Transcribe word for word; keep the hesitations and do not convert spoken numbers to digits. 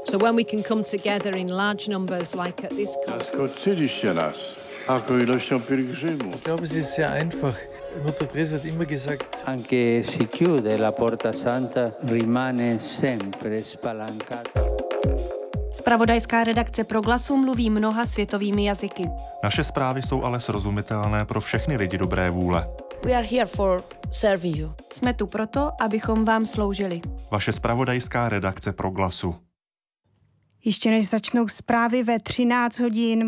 So when we can come together in large numbers like at this Ich glaube, es ist sehr einfach. Mutter Teresa hat immer gesagt, anche si chiude la Porta Santa rimane sempre spalancata. Zpravodajská redakce Proglasu mluví mnoha světovými jazyky. Naše zprávy jsou ale srozumitelné pro všechny lidi dobré vůle. We are here for serving you. Jsme tu proto, abychom vám sloužili. Vaše zpravodajská redakce Proglasu. Ještě než začnou zprávy ve třináct hodin,